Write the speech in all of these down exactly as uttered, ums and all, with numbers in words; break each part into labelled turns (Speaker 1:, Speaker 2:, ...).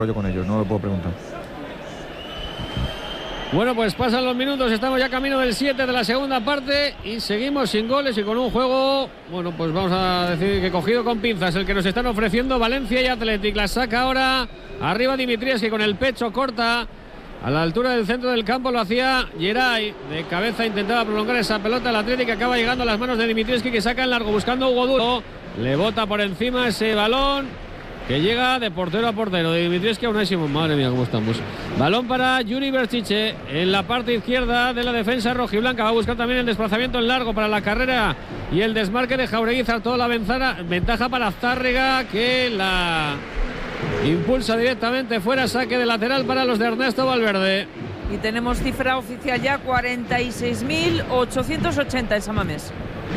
Speaker 1: yo con ellos, no lo puedo preguntar.
Speaker 2: Bueno, pues pasan los minutos, estamos ya camino del siete de la segunda parte y seguimos sin goles y con un juego, bueno, pues vamos a decir que cogido con pinzas, el que nos están ofreciendo Valencia y Athletic. La saca ahora arriba Dimitrievski con el pecho, corta a la altura del centro del campo, lo hacía Geray, de cabeza intentaba prolongar esa pelota, el Athletic acaba llegando a las manos de Dimitrievski, que saca en largo buscando a Hugo Duro, le bota por encima ese balón que llega de portero a portero, de Dimitrievski a Unai Simón. Madre mía, cómo estamos. Balón para Yuri Berchiche en la parte izquierda de la defensa rojiblanca. Va a buscar también el desplazamiento en largo para la carrera y el desmarque de Jaureguizar. Toda la ventana, ventaja para Zárrega, que la impulsa directamente fuera. Saque de lateral para los de Ernesto Valverde.
Speaker 3: Y tenemos cifra oficial ya, cuarenta y seis mil ochocientos ochenta en San Mamés.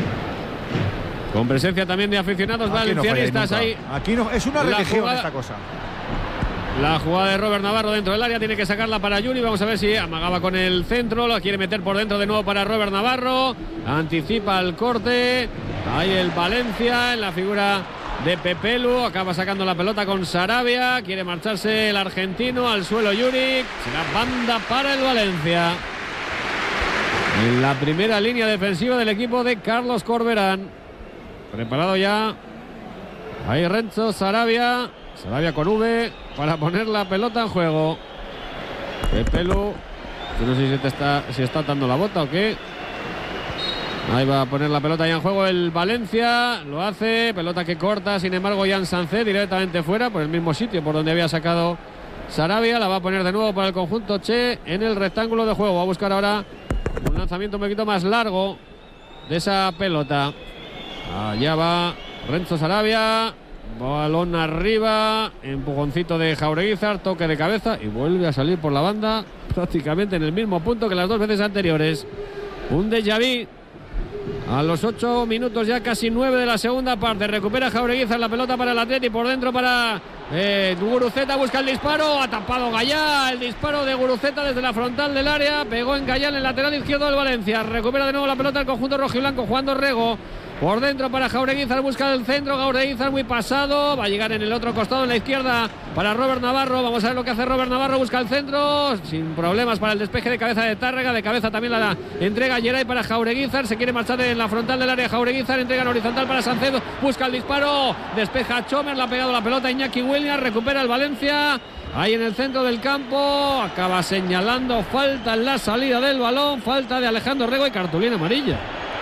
Speaker 2: Con presencia también de aficionados
Speaker 1: Aquí
Speaker 2: valencianistas
Speaker 1: no
Speaker 2: ahí.
Speaker 1: Aquí no, es una religión jugada, esta cosa.
Speaker 2: La jugada de Robert Navarro dentro del área, tiene que sacarla para Yuri. Vamos a ver si amagaba con el centro, la quiere meter por dentro de nuevo para Robert Navarro. Anticipa el corte. Ahí el Valencia en la figura de Pepelu. Acaba sacando la pelota con Sarabia. Quiere marcharse el argentino al suelo Yuri. Será banda para el Valencia. En la primera línea defensiva del equipo de Carlos Corberán. Preparado ya. Ahí Renzo Sarabia. Sarabia con V para poner la pelota en juego. Pepelu. Yo no sé si, te está, si está dando la bota o qué. Ahí va a poner la pelota ya en juego el Valencia. Lo hace. Pelota que corta. Sin embargo, Jan Sancé directamente fuera por el mismo sitio por donde había sacado Sarabia. La va a poner de nuevo para el conjunto Che en el rectángulo de juego. Va a buscar ahora un lanzamiento un poquito más largo de esa pelota. Allá va Renzo Sarabia, balón arriba, empujoncito de Jaureguizar, toque de cabeza y vuelve a salir por la banda prácticamente en el mismo punto que las dos veces anteriores. Un déjà vu a los ocho minutos, ya casi nueve de la segunda parte. Recupera Jaureguizar la pelota para el Atleti, por dentro para eh, Guruceta, busca el disparo, ha tapado Gallá, el disparo de Guruceta desde la frontal del área, pegó en Gallá en el lateral izquierdo del Valencia. Recupera de nuevo la pelota el conjunto rojiblanco, jugando Rego. Por dentro para Jaureguizar, busca el centro, Jaureguizar muy pasado, va a llegar en el otro costado en la izquierda para Robert Navarro. Vamos a ver lo que hace Robert Navarro, busca el centro, sin problemas para el despeje de cabeza de Tárrega, de cabeza también la, la entrega Geray para Jaureguizar, se quiere marchar en la frontal del área Jaureguizar, entrega en horizontal para Sancedo, busca el disparo, despeja Chomer, le ha pegado la pelota Iñaki Williams, recupera el Valencia. Ahí en el centro del campo, acaba señalando falta en la salida del balón, falta de Alejandro Rego y cartulina amarilla.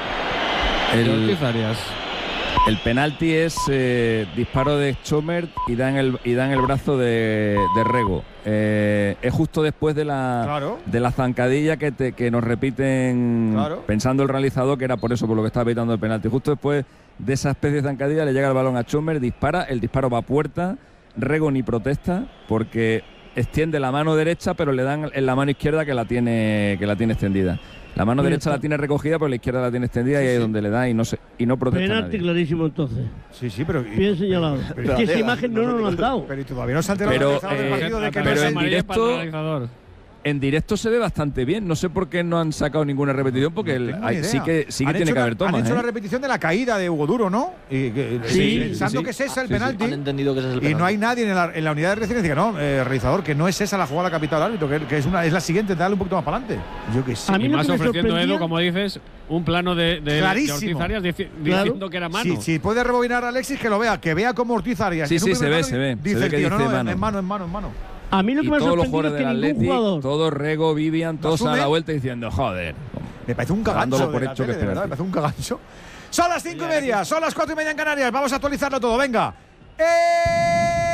Speaker 4: El, el penalti es eh, disparo de Chomer y da en el, y da en el brazo de, de Rego. Eh, es justo después de la,
Speaker 1: claro.
Speaker 4: de la zancadilla que, te, que nos repiten, claro. Pensando el realizador que era por eso, por lo que estaba pitando el penalti. Justo después de esa especie de zancadilla le llega el balón a Chomer, dispara, el disparo va a puerta, Rego ni protesta porque extiende la mano derecha, pero le dan en la mano izquierda que la tiene, que la tiene extendida. La mano derecha la tiene recogida, pero la izquierda la tiene extendida, sí, y ahí es sí. donde le da y no se, y no protesta.
Speaker 5: Penalti clarísimo entonces.
Speaker 1: Sí, sí, pero
Speaker 5: bien señalado. Pero, es que esa imagen no nos lo han dado.
Speaker 1: Pero y todavía no se ha enterado
Speaker 4: pero,
Speaker 1: eh, del partido de que
Speaker 4: pero
Speaker 1: no
Speaker 4: en directo. En directo se ve bastante bien. No sé por qué no han sacado ninguna repetición, porque
Speaker 1: no
Speaker 4: el, hay, sí que, sí que tiene que haber tomas.
Speaker 1: Han hecho
Speaker 4: ¿eh?
Speaker 1: la repetición de la caída de Hugo Duro, ¿no? Y, que,
Speaker 5: sí,
Speaker 1: pensando
Speaker 4: sí,
Speaker 1: que es esa el
Speaker 4: sí,
Speaker 1: penalti.
Speaker 4: sí.
Speaker 6: Han entendido que ese es el penalti.
Speaker 1: Y no hay nadie en la, en la unidad de reacción que diga, no, eh, realizador, que no es esa la jugada capital árbitro, que, que es, una, es la siguiente, dale un poquito más para adelante. Yo que sé.
Speaker 2: A mí y más ofreciendo Edu, como dices, un plano de, de, de Ortiz Arias dici
Speaker 5: claro.
Speaker 2: diciendo que era mano.
Speaker 1: Si sí, sí, puede rebobinar a Alexis, que lo vea, que vea como Ortiz Arias.
Speaker 4: Sí, sí, se ve, se ve.
Speaker 1: Dice
Speaker 4: se ve
Speaker 1: el
Speaker 4: que
Speaker 1: tío,
Speaker 4: dice
Speaker 1: no, no,
Speaker 4: mano.
Speaker 1: en mano, en mano, en mano.
Speaker 5: A mí lo que me ha sorprendido es que ningún
Speaker 4: Atleti,
Speaker 5: jugador,
Speaker 4: todo Rego, Vivian, todos a la vuelta diciendo, joder.
Speaker 1: Me parece un cagancho
Speaker 4: por
Speaker 1: de,
Speaker 4: hecho
Speaker 1: tele,
Speaker 4: que
Speaker 1: de verdad, me parece un cagancho. Son las cinco y media, son las cuatro y media en Canarias. Vamos a actualizarlo todo, venga. ¡Eh!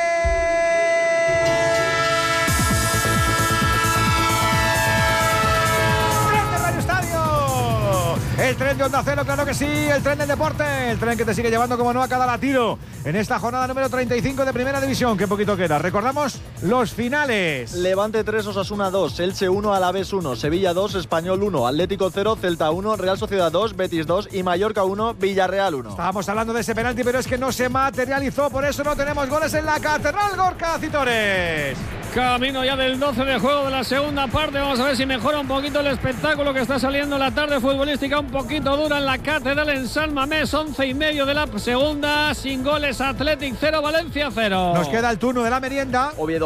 Speaker 1: El tren de Onda Cero, claro que sí, el tren del deporte, el tren que te sigue llevando como no a cada latido en esta jornada número treinta y cinco de Primera División. Qué poquito queda. Recordamos los finales.
Speaker 6: Levante tres, Osasuna dos, Elche uno, Alavés uno, Sevilla dos, Español uno, Atlético cero, Celta uno, Real Sociedad dos, Betis dos y Mallorca uno, Villarreal uno.
Speaker 1: Estábamos hablando de ese penalti, pero es que no se materializó, por eso no tenemos goles en la Catedral Gorka Citores.
Speaker 2: Camino ya del doce de juego de la segunda parte. Vamos a ver si mejora un poquito el espectáculo que está saliendo la tarde futbolística. Un poquito dura en la Catedral en San Mamés. Once y medio de la segunda. Sin goles, Athletic cero, Valencia cero.
Speaker 1: Nos queda el turno de la merienda.
Speaker 6: Oviedo